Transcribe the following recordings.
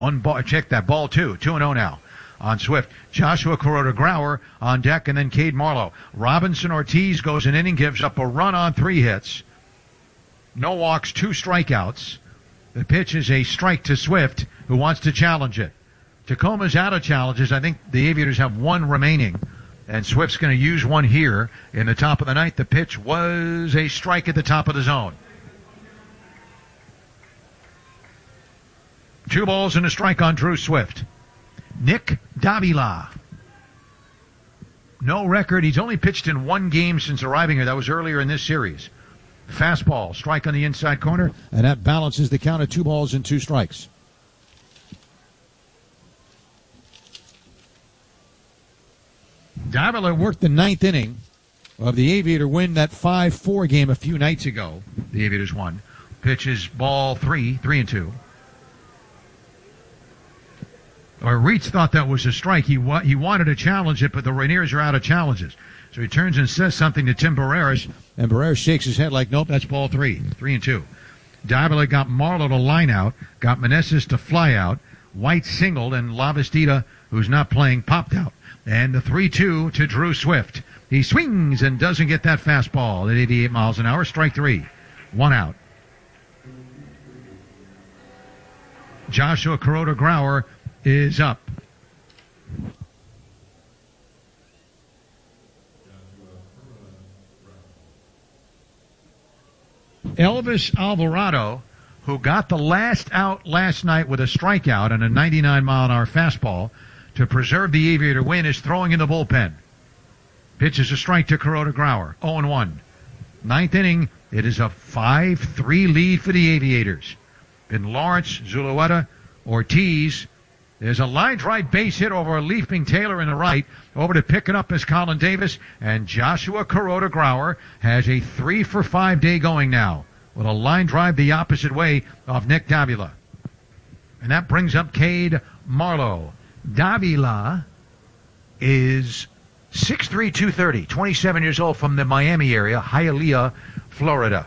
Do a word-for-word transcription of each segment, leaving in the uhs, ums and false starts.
One ball, check that, ball two, two and oh now on Swift. Joshua Kuroda-Grauer on deck, and then Cade Marlowe. Robinson Ortiz goes an inning, gives up a run on three hits. No walks, two strikeouts. The pitch is a strike to Swift, who wants to challenge it. Tacoma's out of challenges. I think the Aviators have one remaining, and Swift's going to use one here in the top of the ninth. The pitch was a strike at the top of the zone. Two balls and a strike on Drew Swift. Nick Davila. No record. He's only pitched in one game since arriving here. That was earlier in this series. Fastball, strike on the inside corner, and that balances the count of two balls and two strikes. Davila worked the ninth inning of the Aviator win, that five four game a few nights ago. The Aviators won. Pitch is ball three, three and two. Or Reitz thought that was a strike. He wa- he wanted to challenge it, but the Rainiers are out of challenges. So he turns and says something to Tim Barreras, and Barreras shakes his head like, nope, that's ball three, three and two. Davila got Marlowe to line out, got Meneses to fly out, White singled, and Lavastida, who's not playing, popped out. And the three two to Drew Swift. He swings and doesn't get that fastball at eighty-eight miles an hour. Strike three. One out. Joshua Kuroda-Grauer is up. Elvis Alvarado, who got the last out last night with a strikeout and a ninety-nine mile an hour fastball to preserve the Aviator win, is throwing in the bullpen. Pitches a strike to Kuroda-Grauer. oh and one. Ninth inning, it is a five three lead for the Aviators. In Lawrence, Zulueta, Ortiz. There's a line drive base hit over a leaping Taylor in the right. Over to pick it up is Colin Davis. And Joshua Kuroda-Grauer has a three for five day going now, with a line drive the opposite way of Nick Davila. And that brings up Cade Marlowe. Davila is six three, two thirty, twenty-seven years old, from the Miami area, Hialeah, Florida.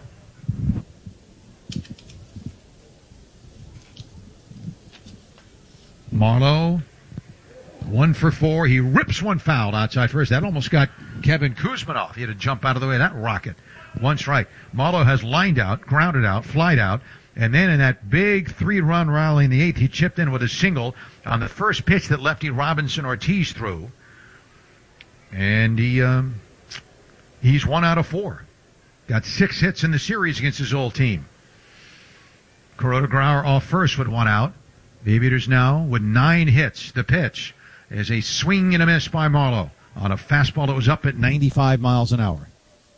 Marlowe, one for four. He rips one foul outside first. That almost got Kevin Kuzminoff. He had to jump out of the way of that rocket. One strike. Marlowe has lined out, grounded out, flied out, and then in that big three-run rally in the eighth, he chipped in with a single on the first pitch that lefty Robinson Ortiz threw. And he um, he's one out of four. Got six hits in the series against his old team. Kuroda-Grauer off first with one out. The Aviators now with nine hits. The pitch is a swing and a miss by Marlowe on a fastball that was up at ninety-five miles an hour.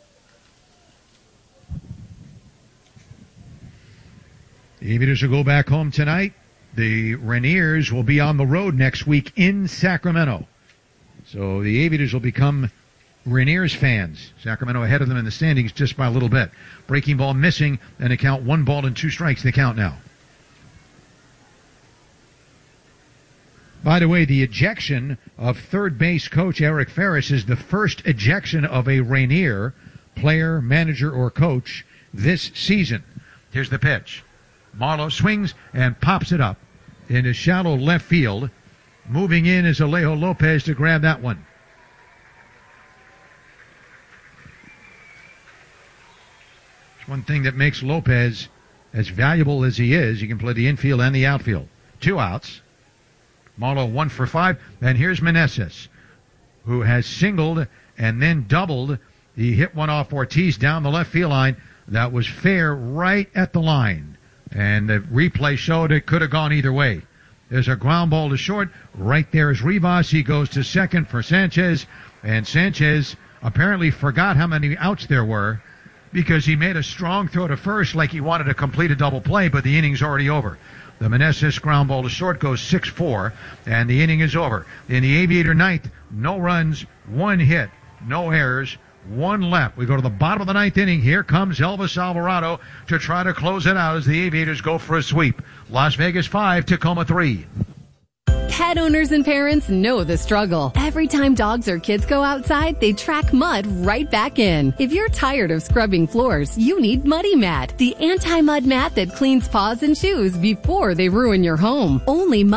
The Aviators will go back home tonight. The Rainiers will be on the road next week in Sacramento. So the Aviators will become Rainiers fans. Sacramento ahead of them in the standings just by a little bit. Breaking ball missing, and they count one ball and two strikes. They count now. By the way, the ejection of third base coach Eric Ferris is the first ejection of a Rainier player, manager, or coach this season. Here's the pitch. Marlowe swings and pops it up into shallow left field. Moving in is Alejo Lopez to grab that one. It's one thing that makes Lopez as valuable as he is. He can play the infield and the outfield. Two outs. Marlowe one for five. And here's Meneses, who has singled and then doubled. He hit one off Ortiz down the left field line. That was fair right at the line. And the replay showed it could have gone either way. There's a ground ball to short. Right there is Rivas. He goes to second for Sanchez. And Sanchez apparently forgot how many outs there were because he made a strong throw to first like he wanted to complete a double play, but the inning's already over. The Meneses ground ball to short goes six four, and the inning is over. In the Aviator ninth, no runs, one hit, no errors, one left. We go to the bottom of the ninth inning. Here comes Elvis Alvarado to try to close it out as the Aviators go for a sweep. Las Vegas five, Tacoma three. Pet Pet owners and parents know the struggle. Every time dogs or kids go outside, they track mud right back in. If you're tired of scrubbing floors, you need Muddy Mat, the anti-mud mat that cleans paws and shoes before they ruin your home. Only